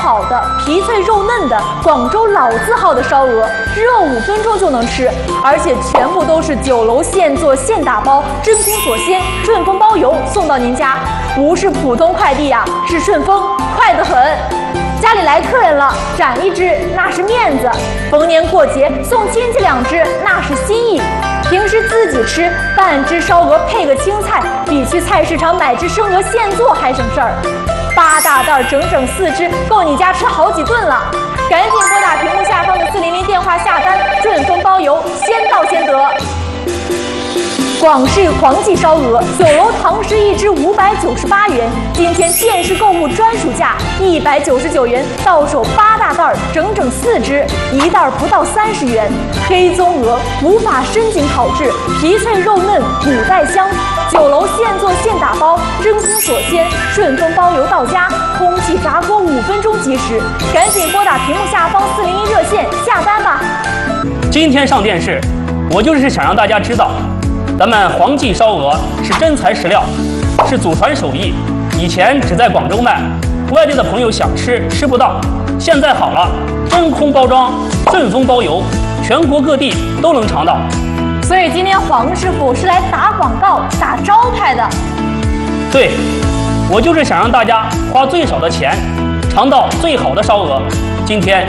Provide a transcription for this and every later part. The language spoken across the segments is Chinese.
好的、皮脆肉嫩的广州老字号的烧鹅，热5分钟就能吃，而且全部都是酒楼现做现打包，真空锁鲜，顺丰包邮送到您家，不是普通快递呀，是顺丰，快得很。家里来客人了，斩一只那是面子，逢年过节送亲戚2只那是心意。平时自己吃半只烧鹅配个青菜，比去菜市场买只生鹅现做还省事儿。8大袋整整4只，够你家吃好几顿了。赶紧拨打屏幕下方的400电话下单，顺丰包邮，先到先得。广式黄记烧鹅，酒楼堂食1只598元，今天电视购物专属价199元，到手8大袋，整整4只，1袋不到30元。黑棕鹅无法深井烤制，皮脆肉嫩，骨带香。酒楼现做现打包，真空锁鲜，顺丰包邮到家，空气炸锅5分钟即食。赶紧拨打屏幕下方401热线下单吧。 今天上电视，我就是想让大家知道，咱们黄记烧鹅是真材实料，是祖传手艺，以前只在广州卖，外地的朋友想吃吃不到，现在好了，真空包装，顺丰包邮，全国各地都能尝到。 所以今天黄师傅是来打广告、打招牌的。 对，我就是想让大家花最少的钱，尝到最好的烧鹅。今天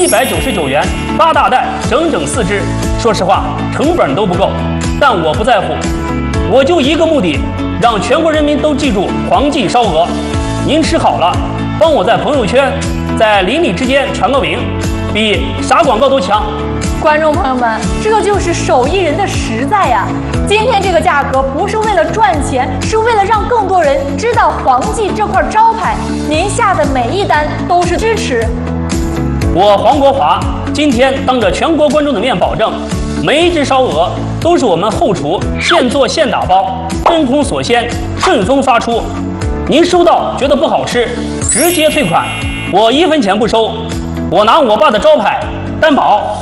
199元8大袋，整整4只。说实话，成本都不够，但我不在乎，我就一个目的，让全国人民都记住黄记烧鹅。您吃好了，帮我在朋友圈、在邻里之间传个名，比啥广告都强。 观众朋友们，这就是手艺人的实在呀！今天这个价格不是为了赚钱，是为了让更多人知道黄记这块招牌。您下的每一单都是支持。 我黄国华今天当着全国观众的面保证，每一只烧鹅都是我们后厨现做现打包，真空锁鲜，顺丰发出。您收到觉得不好吃，直接退款，我1分钱不收，我拿我爸的招牌担保。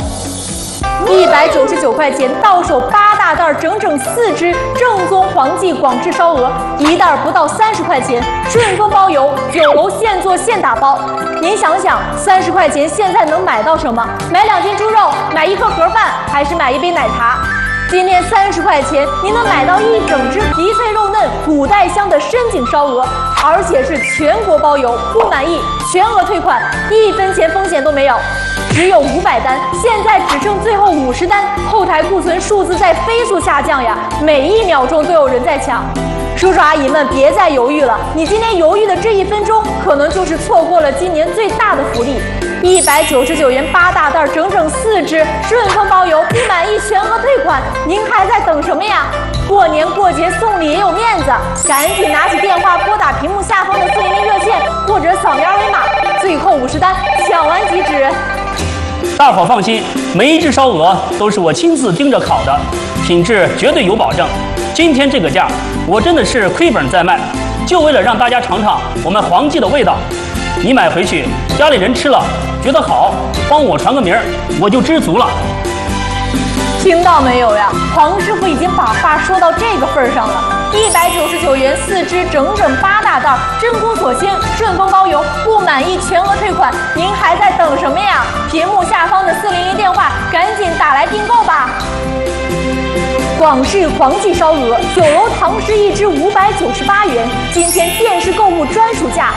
199块钱到手8大袋，整整4只正宗黄记广式烧鹅，1袋不到30块钱，顺丰包邮，酒楼现做现打包。您想想，30块钱现在能买到什么？买2斤猪肉，买1颗盒饭，还是买1杯奶茶？今天30块钱，您能买到1整只皮脆肉嫩、骨带香的深井烧鹅，而且是全国包邮，不满意全额退款，1分钱风险都没有。只有500单，现在只剩最后50单，后台库存数字在飞速下降呀，每1秒钟都有人在抢。叔叔阿姨们别再犹豫了，你今天犹豫的这1分钟，可能就是错过了今年最大的福利。199元8大袋，整整4只，顺丰包邮，不满意全额退款。您还在等什么呀？过年过节送礼也有面子，赶紧拿起电话拨打屏幕下方的400热线，或者扫描2维码，最后50单抢完即止。 大伙放心，每一只烧鹅都是我亲自盯着烤的，品质绝对有保证。今天这个价，我真的是亏本在卖，就为了让大家尝尝我们黄记的味道。你买回去，家里人吃了觉得好，帮我传个名儿，我就知足了。 听到没有呀？黄师傅已经把话说到这个份儿上了。199元4只，整整8大袋，真空锁鲜，顺丰包邮，不满意全额退款。您还在等什么呀？屏幕下方的400电话，赶紧打来订购吧。广式黄记烧鹅，酒楼堂食1只598元，今天电视购物专属价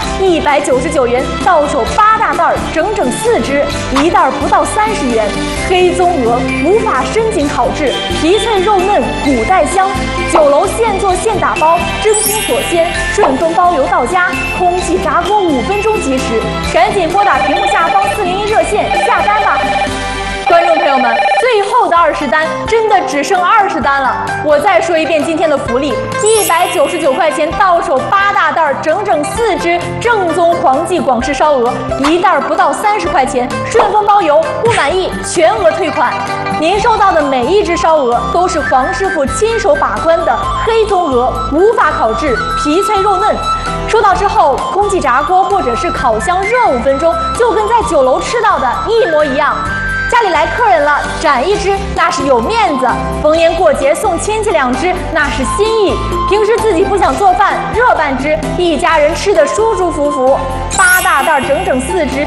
199元，到手8大袋，整整4只，1袋不到30元。黑棕鹅无法深井烤制，皮脆肉嫩，骨带香。酒楼现做现打包，真空锁鲜，顺丰包邮到家，空气炸锅5分钟即食。赶紧拨打屏幕下方401热线下单吧。观众朋友们，最后的20单真的只剩20单了。我再说一遍今天的福利：199块钱到手8大袋，整整4只正宗黄记广式烧鹅，1袋不到30块钱，顺丰包邮，不满意全额退款。您收到的每一只烧鹅都是黄师傅亲手把关的黑棕鹅，无法烤制，皮脆肉嫩。收到之后，空气炸锅或者是烤箱热5分钟，就跟在酒楼吃到的一模一样。家里来客人了，斩1只那是有面子，逢年过节送亲戚2只那是心意。平时自己不想做饭，热半只，一家人吃得舒舒服服。8大袋整整4只，